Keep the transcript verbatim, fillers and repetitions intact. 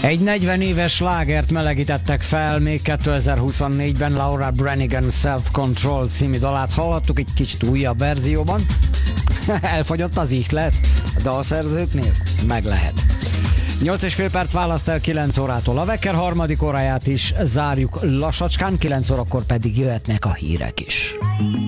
Egy negyven éves slágert melegítettek fel, még kétezer-huszonnégyben Laura Branigan Self Control című dalát hallhattuk egy kicsit újabb verzióban. Elfogyott az ihlet a dalszerzőknél? Meg lehet. nyolc és fél perc választ el kilenc órától. A Wecker harmadik óráját is zárjuk lassacskán, kilenc órakor pedig jöhetnek a hírek is.